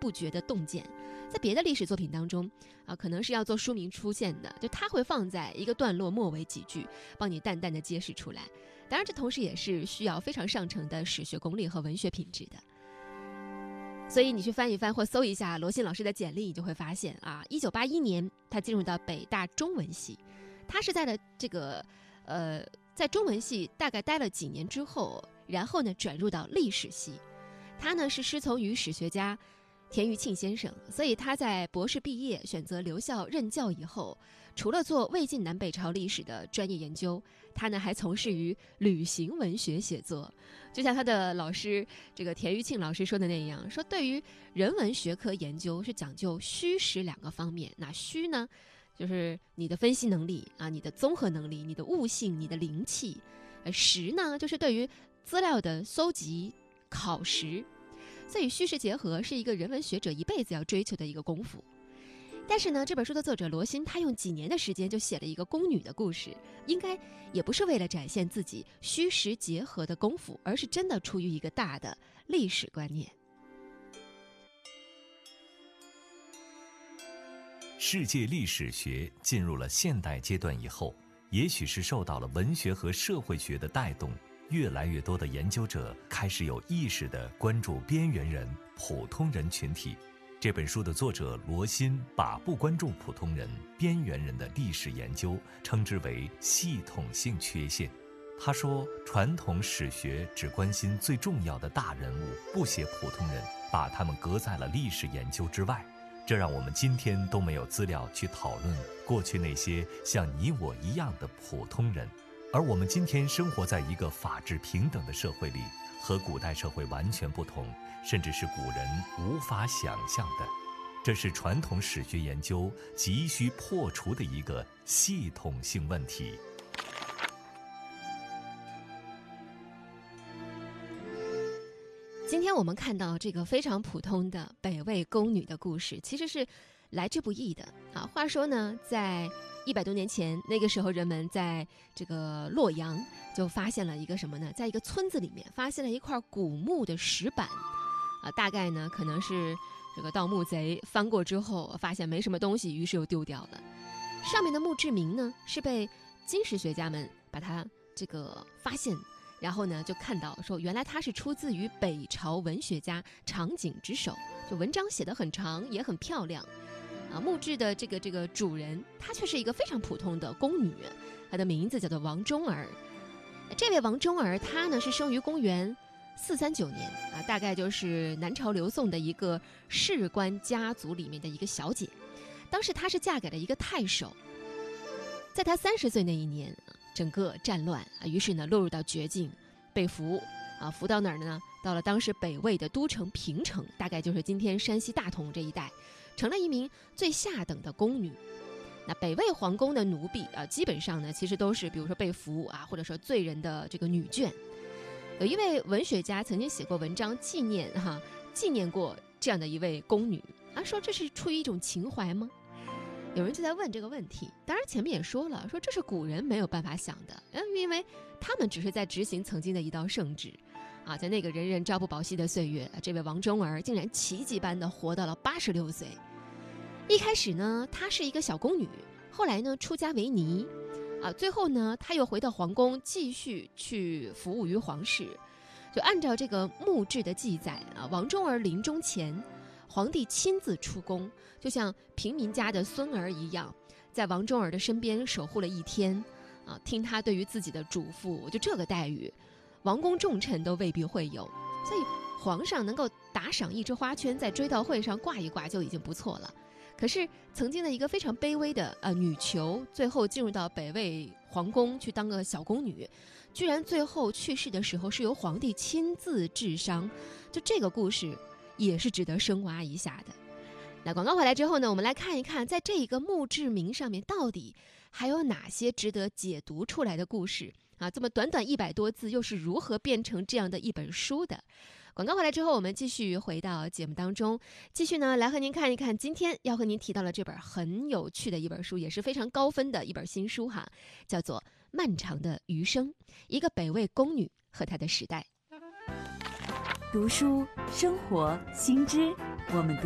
不绝的洞见。在别的历史作品当中可能是要做书名出现的，就它会放在一个段落末尾几句，帮你淡淡的揭示出来。当然这同时也是需要非常上乘的史学功力和文学品质的。所以你去翻一翻或搜一下罗新老师的简历，你就会发现1981年他进入到北大中文系，他是在了这个在中文系大概待了几年之后，然后呢转入到历史系。他呢是师从于史学家田余庆先生，所以他在博士毕业选择留校任教以后，除了做魏晋南北朝历史的专业研究，他呢还从事于旅行文学写作。就像他的老师这个田余庆老师说的那样，说对于人文学科研究是讲究虚实两个方面。那虚呢就是你的分析能力你的综合能力，你的悟性，你的灵气。实呢就是对于资料的搜集考实。所以虚实结合是一个人文学者一辈子要追求的一个功夫。但是呢，这本书的作者罗新他用几年的时间就写了一个宫女的故事，应该也不是为了展现自己虚实结合的功夫，而是真的出于一个大的历史观念。 世界历史学进入了现代阶段以后，也许是受到了文学和社会学的带动，越来越多的研究者开始有意识地关注边缘人、普通人群体。这本书的作者罗新把不关注普通人、边缘人的历史研究称之为系统性缺陷。他说，传统史学只关心最重要的大人物，不写普通人，把他们隔在了历史研究之外。这让我们今天都没有资料去讨论过去那些像你我一样的普通人。而我们今天生活在一个法治平等的社会里，和古代社会完全不同，甚至是古人无法想象的。这是传统史学研究急需破除的一个系统性问题。 今天我们看到这个非常普通的北魏宫女的故事，其实是来之不易的话说呢，在100多年前，那个时候人们在这个洛阳就发现了一个什么呢？在一个村子里面发现了一块古墓的石板大概呢可能是这个盗墓贼翻过之后发现没什么东西，于是又丢掉了。上面的墓志铭呢是被金石学家们把它这个发现，然后呢就看到说原来它是出自于北朝文学家场景之手，就文章写得很长也很漂亮墓志的这个主人她却是一个非常普通的宫女，她的名字叫做王忠儿。这位王忠儿她呢是生于公元439年大概就是南朝刘宋的一个士官家族里面的一个小姐。当时她是嫁给了一个太守，在她30岁那一年整个战乱于是呢落入到绝境，被俘俘到哪儿呢？到了当时北魏的都城平城，大概就是今天山西大同这一带，成了一名最下等的宫女。那北魏皇宫的奴婢基本上呢其实都是比如说被俘或者说罪人的这个女眷。有一位文学家曾经写过文章纪念过这样的一位宫女说这是出于一种情怀吗？有人就在问这个问题。当然前面也说了，说这是古人没有办法想的，因为他们只是在执行曾经的一道圣旨在那个人人朝不保夕的岁月，这位王忠儿竟然奇迹般的活到了86岁。一开始呢她是一个小宫女，后来呢出家为尼最后呢她又回到皇宫继续去服务于皇室。就按照这个墓志的记载王忠儿临终前皇帝亲自出宫，就像平民家的孙儿一样，在王忠儿的身边守护了1天听他对于自己的嘱咐，就这个待遇王公重臣都未必会有。所以皇上能够打赏一只花圈在追悼会上挂一挂就已经不错了。可是曾经的一个非常卑微的女囚，最后进入到北魏皇宫去当个小宫女，居然最后去世的时候是由皇帝亲自治伤，就这个故事也是值得深挖一下的。那广告回来之后呢，我们来看一看在这个墓志铭上面到底还有哪些值得解读出来的故事这么短短100多字又是如何变成这样的一本书的。广告回来之后，我们继续回到节目当中，继续呢来和您看一看今天要和您提到了这本很有趣的一本书，也是非常高分的一本新书叫做《漫长的余生》，一个北魏宫女和她的时代。 读书生活新知，我们